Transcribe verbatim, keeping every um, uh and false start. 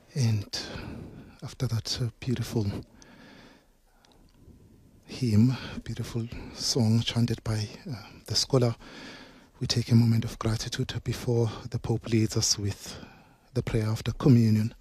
And after that uh, beautiful hymn, beautiful song chanted by uh, the scholar, we take a moment of gratitude before the Pope leads us with the prayer of the communion.